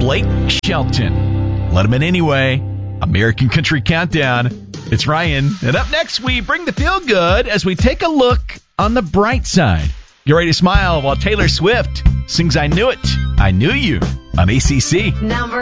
Blake Shelton. Let him in anyway. American Country Countdown. It's Ryan. And up next, we bring the feel good as we take a look on the bright side. Get ready to smile while Taylor Swift sings I Knew It, I Knew You on ACC. Number